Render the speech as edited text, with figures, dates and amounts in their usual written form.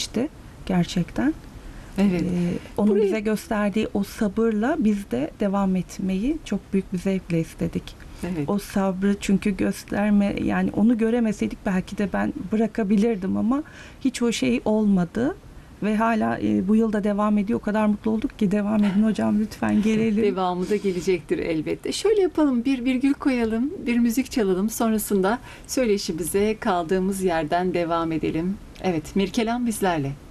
geçti gerçekten. Evet. Onun Burayı- bize gösterdiği o sabırla biz de devam etmeyi çok büyük bir zevkle istedik. Evet. O sabrı çünkü yani onu göremeseydik belki de ben bırakabilirdim ama hiç o şey olmadı. Ve hala bu yılda devam ediyor. O kadar mutlu olduk ki devam edin hocam, lütfen gelelim. Devamı da gelecektir elbette. Şöyle yapalım, bir virgül koyalım, bir müzik çalalım. Sonrasında söyleşimize kaldığımız yerden devam edelim. Evet, Mirkelam bizlerle.